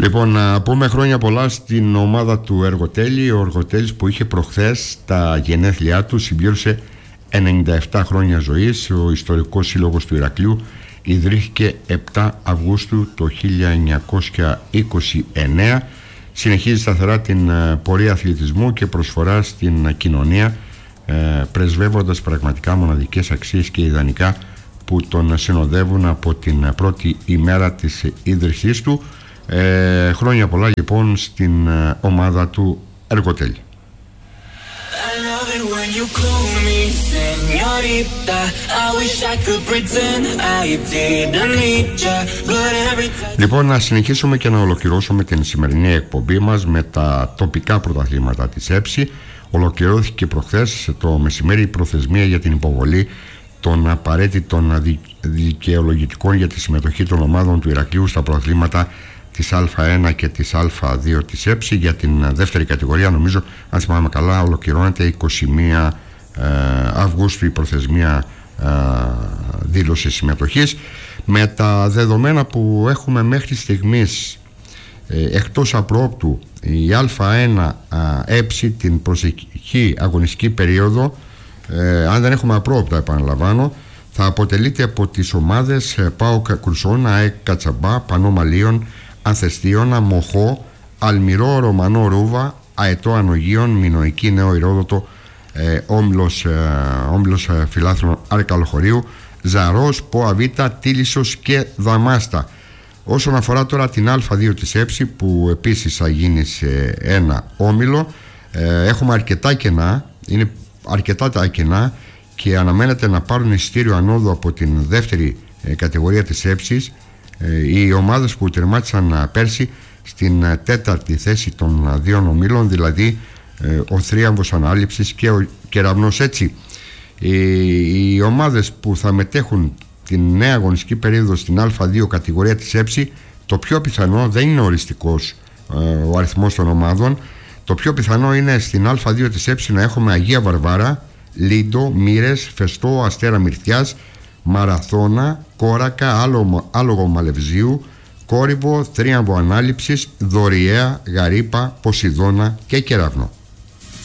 Λοιπόν, να πούμε χρόνια πολλά στην ομάδα του Εργοτέλη. Ο Εργοτέλης που είχε προχθές τα γενέθλιά του συμπλήρωσε 97 χρόνια ζωής. Ο ιστορικός σύλλογος του Ηρακλείου ιδρύθηκε 7 Αυγούστου το 1929. Συνεχίζει σταθερά την πορεία αθλητισμού και προσφορά στην κοινωνία, πρεσβεύοντας πραγματικά μοναδικές αξίες και ιδανικά που τον συνοδεύουν από την πρώτη ημέρα της ίδρυσής του. Χρόνια πολλά λοιπόν στην ομάδα του Εργοτέλη. Λοιπόν, να συνεχίσουμε και να ολοκληρώσουμε την σημερινή εκπομπή μας με τα τοπικά πρωταθλήματα της ΕΨΗ. Ολοκληρώθηκε προχθές το μεσημέρι η προθεσμία για την υποβολή των απαραίτητων δικαιολογητικών για τη συμμετοχή των ομάδων του Ηρακλείου στα πρωταθλήματα της Α1 και της Α2 της ΕΨΗ. Για την δεύτερη κατηγορία, νομίζω, αν θυμάμαι καλά, ολοκληρώνεται 21 Αυγούστου η προθεσμία δήλωση συμμετοχής. Με τα δεδομένα που έχουμε μέχρι στιγμής, εκτός απρόπτου, η Α1 ΕΨΗ την προσεχή αγωνιστική περίοδο, αν δεν έχουμε απρόπτα, επαναλαμβάνω, θα αποτελείται από τις ομάδες ΠΑΟΚ Κρουσόν, ΑΕΚ Κατσαμπά, Πανό Μαλίων, Ανθεστίωνα, Μοχώ, Αλμυρό Ρωμανό Ρούβα, Αετό Ανογείων, Μινοϊκή Νέο Ηρόδοτο, Όμιλος Φιλάθλων Αρκαλοχωρίου, Ζαρός, Ποαβίτα, Τίλισσος και Δαμάστα. Όσον αφορά τώρα την Α2 της ΕΨΗ, που επίσης θα γίνει σε ένα όμιλο, έχουμε αρκετά κενά, είναι αρκετά τα κενά και αναμένεται να πάρουν εισιτήριο ανόδου από την δεύτερη κατηγορία της ΕΨΗ οι ομάδες που τερμάτισαν πέρσι στην τέταρτη θέση των δύο ομίλων, δηλαδή ο Θρίαμβος Ανάληψης και ο Κεραυνός. Έτσι, οι ομάδες που θα μετέχουν την νέα αγωνιστική περίοδο στην Α2 κατηγορία της ΕΨΗ, το πιο πιθανό, δεν είναι οριστικός ο αριθμός των ομάδων, το πιο πιθανό είναι στην Α2 της ΕΨΗ να έχουμε Αγία Βαρβάρα, Λίντο, Μύρες, Φεστό, Αστέρα Μυρτιάς, Μαραθώνα, Κόρακα, Άλογο Μαλευζίου, Κόρυβο, Θρίαμβο Ανάληψης, Δωριαία, Γαρύπα, Ποσειδώνα και Κεραυνό.